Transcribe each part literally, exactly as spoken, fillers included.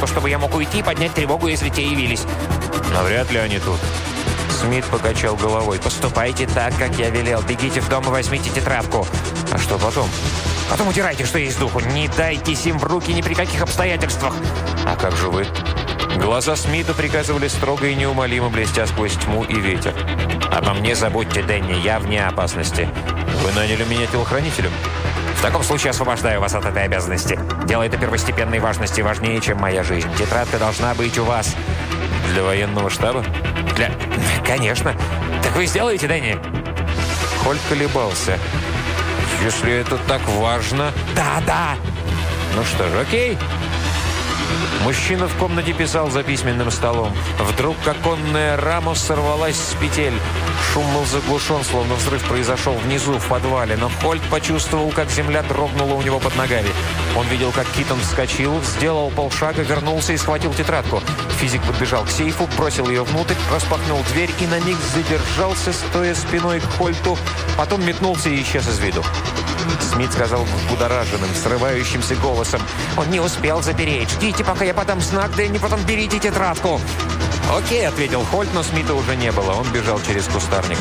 комнату, чтобы я мог уйти и поднять тревогу, если те явились». «Но вряд ли они тут». Смит покачал головой. «Поступайте так, как я велел. Бегите в дом и возьмите тетрадку». «А что потом?» «Потом утирайте, что есть духу. Не дайтесь им в руки ни при каких обстоятельствах». «А как же вы?» Глаза Смита приказывали строго и неумолимо, блестя сквозь тьму и ветер. «Обо мне забудьте, Дэнни, я вне опасности». «Вы наняли меня телохранителем?» «В таком случае освобождаю вас от этой обязанности. Дело это первостепенной важности, важнее, чем моя жизнь. Тетрадка должна быть у вас». «Для военного штаба?» «Для... Конечно. Так вы сделаете, Дэнни?» Хольт колебался. «Если это так важно...» «Да, да!» «Ну что же, окей». Мужчина в комнате писал за письменным столом. Вдруг оконная рама сорвалась с петель. Шум был заглушен, словно взрыв произошел внизу, в подвале. Но Хольт почувствовал, как земля дрогнула у него под ногами. Он видел, как Китон вскочил, сделал полшага, вернулся и схватил тетрадку. Физик подбежал к сейфу, бросил ее внутрь, распахнул дверь и на миг задержался, стоя спиной к Хольту. Потом метнулся и исчез из виду. Смит сказал взбудораженным, срывающимся голосом: «Он не успел запереть. Ждите, пока я подам знак, Дэнни, потом берите тетрадку». «Окей», — ответил Хольт, но Смита уже не было. Он бежал через кустарник.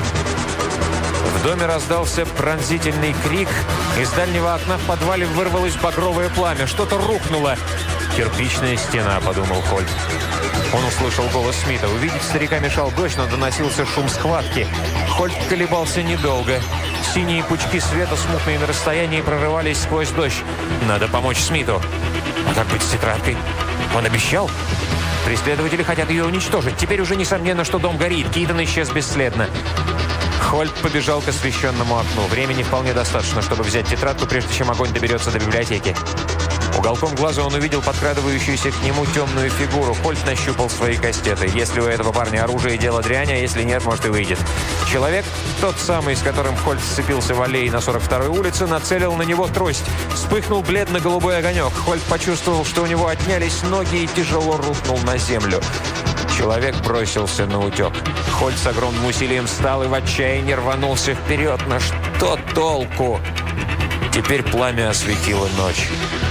В доме раздался пронзительный крик. Из дальнего окна в подвале вырвалось багровое пламя. Что-то рухнуло. «Кирпичная стена», — подумал Хольт. Он услышал голос Смита. Увидеть старика мешал дождь, но доносился шум схватки. Хольт колебался недолго. Синие пучки света, смутные на расстоянии, прорывались сквозь дождь. Надо помочь Смиту. А как быть с тетрадкой? Он обещал? Преследователи хотят ее уничтожить. Теперь уже несомненно, что дом горит. Китон исчез бесследно. Хольт побежал к освещенному окну. Времени вполне достаточно, чтобы взять тетрадку, прежде чем огонь доберется до библиотеки. Уголком глаза он увидел подкрадывающуюся к нему темную фигуру. Хольт нащупал свои кастеты. Если у этого парня оружие, дело дрянь, а если нет, может и выйдет. Человек, тот самый, с которым Хольт сцепился в аллее на сорок второй улице, нацелил на него трость. Вспыхнул бледно-голубой огонек. Хольт почувствовал, что у него отнялись ноги и тяжело рухнул на землю. Человек бросился на утек. Хольт с огромным усилием встал и в отчаянии рванулся вперед. Но что толку? Теперь пламя осветило ночь.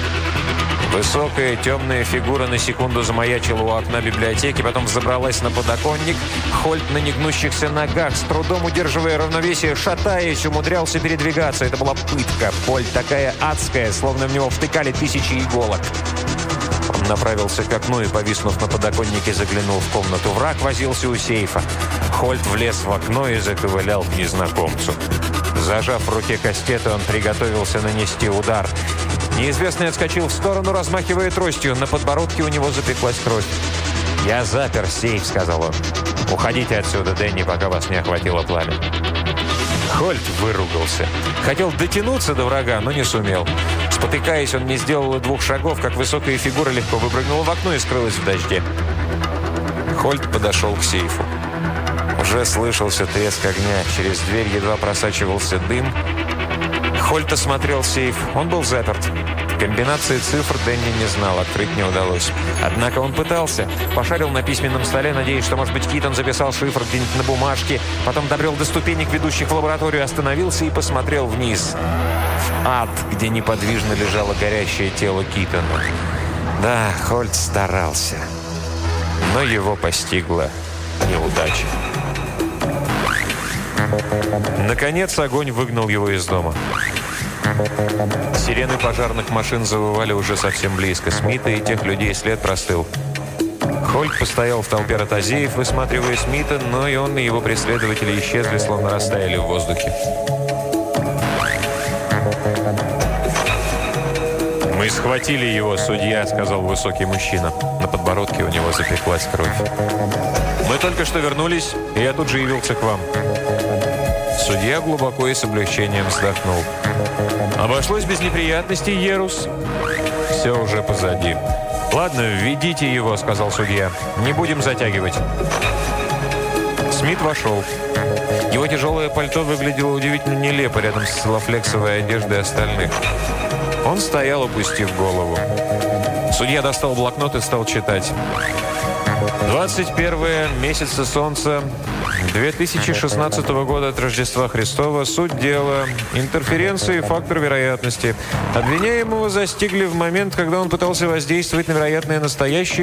Высокая темная фигура на секунду замаячила у окна библиотеки, потом взобралась на подоконник. Хольт на негнущихся ногах, с трудом удерживая равновесие, шатаясь, умудрялся передвигаться. Это была пытка. Боль такая адская, словно в него втыкали тысячи иголок. Он направился к окну и, повиснув на подоконнике, заглянул в комнату. Враг возился у сейфа. Хольт влез в окно и заковылял к незнакомцу. Зажав в руке кастеты, он приготовился нанести удар. Неизвестный отскочил в сторону, размахивая тростью. На подбородке у него запеклась кровь. «Я запер сейф», — сказал он. «Уходите отсюда, Дэнни, пока вас не охватило пламя». Хольт выругался. Хотел дотянуться до врага, но не сумел. Спотыкаясь, он не сделал и двух шагов, как высокая фигура легко выпрыгнула в окно и скрылась в дожде. Хольт подошел к сейфу. Уже слышался треск огня. Через дверь едва просачивался дым. Хольт осмотрел сейф. Он был заперт. Комбинации цифр Дэнни не знал, открыть не удалось. Однако он пытался. Пошарил на письменном столе, надеясь, что, может быть, Китон записал шифр где-нибудь на бумажке. Потом добрел до ступенек, ведущих в лабораторию, остановился и посмотрел вниз. В ад, где неподвижно лежало горящее тело Китона. Да, Хольт старался. Но его постигла неудача. Наконец огонь выгнал его из дома. Сирены пожарных машин завывали уже совсем близко. Смита и тех людей след простыл. Хольт постоял в толпе ротозеев, высматривая Смита, но и он, и его преследователи исчезли, словно растаяли в воздухе. «Мы схватили его, судья», — сказал высокий мужчина. На подбородке у него запеклась кровь. «Мы только что вернулись, и я тут же явился к вам». Судья глубоко и с облегчением вздохнул. «Обошлось без неприятностей, Ерус. Все уже позади». «Ладно, введите его», — сказал судья. «Не будем затягивать». Смит вошел. Его тяжелое пальто выглядело удивительно нелепо рядом с целлофлексовой одеждой остальных. Он стоял, опустив голову. Судья достал блокнот и стал читать. двадцать первое месяца солнца две тысячи шестнадцатого года от Рождества Христова. Суть дела. Интерференция и фактор вероятности. Обвиняемого застигли в момент, когда он пытался воздействовать на вероятное настоящее